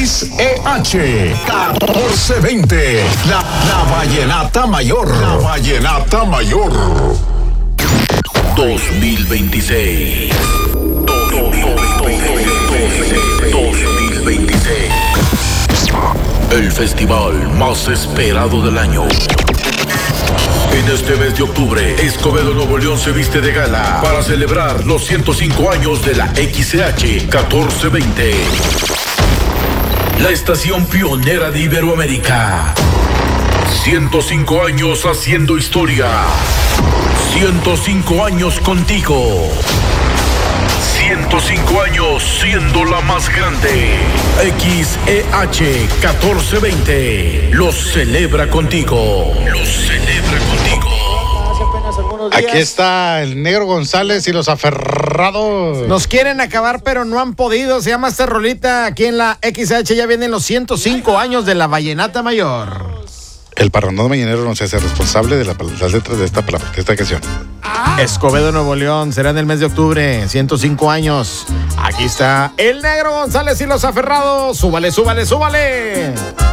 XEH 1420. La Vallenata Mayor. La Vallenata Mayor. 2026. 2026. El festival más esperado del año. En este mes de octubre, Escobedo Nuevo León se viste de gala para celebrar los 105 años de la XCH 1420. La estación pionera de Iberoamérica. 105 años haciendo historia. 105 años contigo. 105 años siendo la más grande. XEH 1420 los celebra contigo. Los celebra contigo. Aquí está el Negro González y los aferrados. Nos quieren acabar, pero no han podido. Se llama esta rolita. Aquí en la XH ya vienen los 105 años de la Vallenata Mayor. El parrandón mañanero no se hace responsable de las letras de esta canción. Escobedo, Nuevo León, será en el mes de octubre, 105 años. Aquí está el Negro González y los aferrados. Súbale, súbale, súbale.